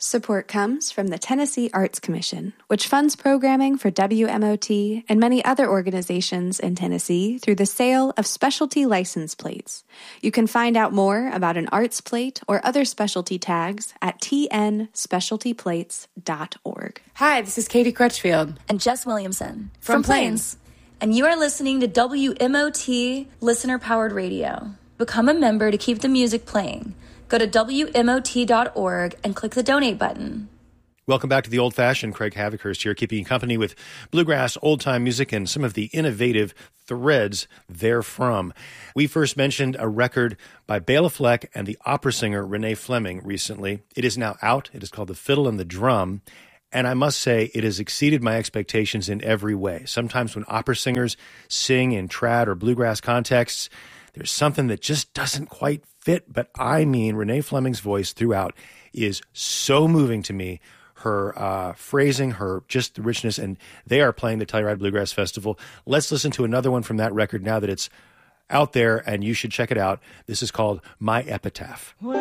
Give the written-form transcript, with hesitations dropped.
Support comes from the Tennessee Arts Commission, which funds programming for WMOT and many other organizations in Tennessee through the sale of specialty license plates. You can find out more about an arts plate or other specialty tags at tnspecialtyplates.org. Hi, this is Katie Crutchfield. And Jess Williamson from Plains. And you are listening to WMOT Listener-Powered Radio. Become a member to keep the music playing. Go to WMOT.org and click the donate button. Welcome back to The Old Fashioned. Craig Havikhurst here, keeping you company with bluegrass, old-time music, and some of the innovative threads therefrom. We first mentioned a record by Bela Fleck and the opera singer Renee Fleming recently. It is now out. It is called The Fiddle and the Drum. And I must say, it has exceeded my expectations in every way. Sometimes when opera singers sing in trad or bluegrass contexts, there's something that just doesn't quite fit. But I mean, Renee Fleming's voice throughout is so moving to me. Her phrasing, her just the richness, and they are playing the Telluride Bluegrass Festival. Let's listen to another one from that record now that it's out there, and you should check it out. This is called My Epitaph.